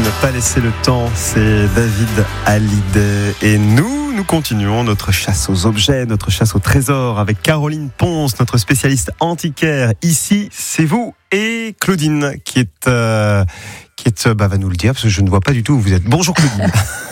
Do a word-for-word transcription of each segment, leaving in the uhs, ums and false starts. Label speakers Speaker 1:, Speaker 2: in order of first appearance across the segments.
Speaker 1: Ne pas laisser le temps, c'est David Hallyday. Et nous, nous continuons notre chasse aux objets, notre chasse au trésor avec Caroline Ponce, notre spécialiste antiquaire. Ici, c'est vous et Claudine qui est, euh, qui est, bah, va nous le dire parce que je ne vois pas du tout où vous êtes. Bonjour Claudine.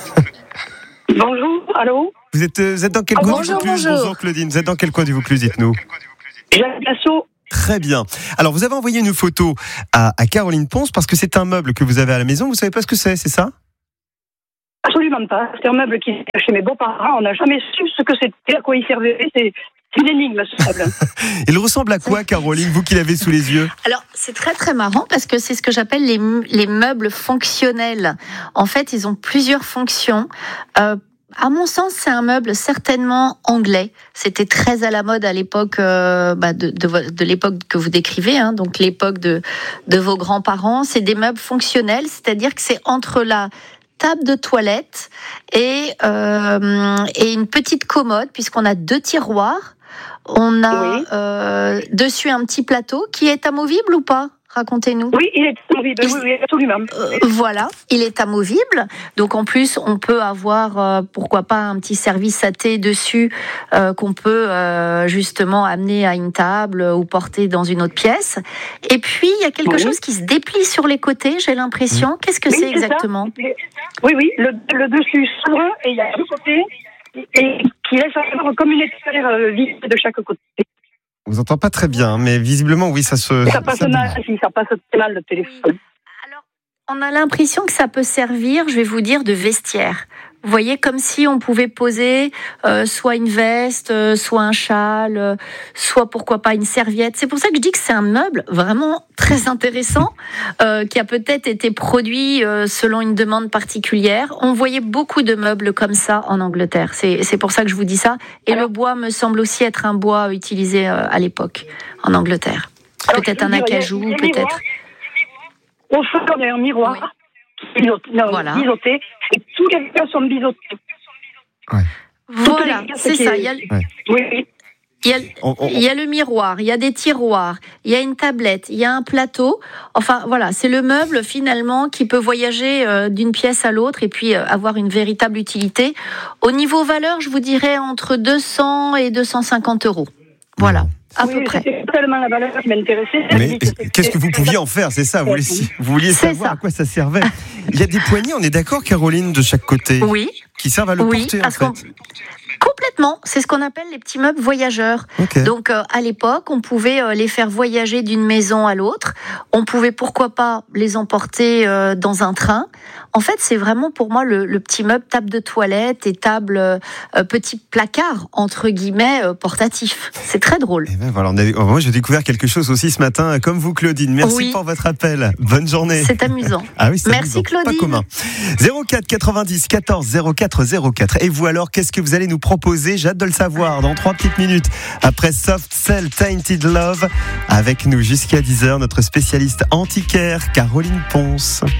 Speaker 2: Bonjour, allô.
Speaker 1: Vous êtes, vous êtes dans quel
Speaker 2: oh,
Speaker 1: coin
Speaker 2: bonjour,
Speaker 1: du Vaucluse?
Speaker 2: bonjour.
Speaker 1: Bonjour Claudine. Vous êtes dans quel coin du Vaucluse? Dites-nous.
Speaker 2: J'habite à Sceaux.
Speaker 1: Très bien. Alors, vous avez envoyé une photo à, à Caroline Ponce parce que c'est un meuble que vous avez à la maison. Vous savez pas ce que c'est, c'est ça?
Speaker 2: Absolument pas. C'est un meuble qui est chez mes beaux-parents. On n'a jamais su ce que c'était, à quoi il servait. C'est une énigme, ce meuble.
Speaker 1: Il ressemble à quoi, Caroline, vous qui l'avez sous les yeux?
Speaker 3: Alors, c'est très très marrant parce que c'est ce que j'appelle les, les meubles fonctionnels. En fait, ils ont plusieurs fonctions. Euh, À mon sens, c'est un meuble certainement anglais. C'était très à la mode à l'époque euh, bah de, de, de l'époque que vous décrivez, hein, donc l'époque de, de vos grands-parents. C'est des meubles fonctionnels, c'est-à-dire que c'est entre la table de toilette et, euh, et une petite commode, puisqu'on a deux tiroirs. On a oui. euh, dessus un petit plateau qui est amovible ou pas ? Racontez-nous.
Speaker 2: Oui, il est amovible. Oui, oui, absolument.
Speaker 3: Euh, voilà, il est amovible. Donc en plus, on peut avoir, euh, pourquoi pas, un petit service à thé dessus euh, qu'on peut euh, justement amener à une table ou porter dans une autre pièce. Et puis, il y a quelque oui. chose qui se déplie sur les côtés, j'ai l'impression. Qu'est-ce que oui, c'est, c'est exactement ?
Speaker 2: Oui, oui, le, le dessus s'ouvre et il y a deux côtés et qui laisse comme une extérieure vide de chaque côté.
Speaker 1: On vous entend pas très bien, mais visiblement, oui, ça se...
Speaker 2: Ça passe ça mal, si, ça passe mal le téléphone.
Speaker 3: Alors, on a l'impression que ça peut servir, je vais vous dire, de vestiaire. Vous voyez, comme si on pouvait poser euh, soit une veste, euh, soit un châle, euh, soit, pourquoi pas, une serviette. C'est pour ça que je dis que c'est un meuble vraiment très intéressant, euh, qui a peut-être été produit euh, selon une demande particulière. On voyait beaucoup de meubles comme ça en Angleterre. C'est, c'est pour ça que je vous dis ça. Et Alors, le bois me semble aussi être un bois utilisé euh, à l'époque en Angleterre. Alors, peut-être un acajou, peut-être.
Speaker 2: Au fond, il y a un miroir. Oui. Biseauté, non, voilà. biseauté, et tous les gars sont biseautés.
Speaker 1: Ouais.
Speaker 3: Voilà, c'est ça. Il y a,
Speaker 2: ouais. oui.
Speaker 3: il, y a, on, on... il y a le miroir, il y a des tiroirs, il y a une tablette, il y a un plateau. Enfin, voilà, c'est le meuble finalement qui peut voyager euh, d'une pièce à l'autre et puis euh, avoir une véritable utilité. Au niveau valeur, je vous dirais entre deux cents et deux cent cinquante euros. Voilà. À
Speaker 2: oui,
Speaker 3: peu près.
Speaker 2: C'est tellement la valeur qui m'intéressait.
Speaker 1: Mais qu'est-ce que vous pouviez en faire, c'est ça? Vous vouliez, vous vouliez savoir à quoi ça servait. Il y a des poignées, on est d'accord, Caroline, de chaque côté?
Speaker 3: Oui.
Speaker 1: Qui servent à le
Speaker 3: oui,
Speaker 1: porter,
Speaker 3: parce
Speaker 1: en fait.
Speaker 3: Complètement. C'est ce qu'on appelle les petits meubles voyageurs. Okay. Donc, euh, à l'époque, on pouvait euh, les faire voyager d'une maison à l'autre. On pouvait, pourquoi pas, les emporter euh, dans un train. En fait, c'est vraiment pour moi le, le petit meuble table de toilette et table euh, petit placard entre guillemets euh, portatif. C'est très drôle.
Speaker 1: Et ben voilà, on a, moi j'ai découvert quelque chose aussi ce matin, comme vous Claudine. Merci oui. pour votre appel. Bonne journée.
Speaker 3: C'est amusant.
Speaker 1: Ah oui, c'est
Speaker 3: Merci
Speaker 1: amusant.
Speaker 3: Claudine.
Speaker 1: Pas commun. zéro quatre quatre-vingt-dix quatorze zéro quatre zéro quatre. Et vous alors, qu'est-ce que vous allez nous proposer? J'ai hâte de le savoir dans trois petites minutes. Après Soft Cell Tainted Love, avec nous jusqu'à dix heures, notre spécialiste antiquaire Caroline Ponce.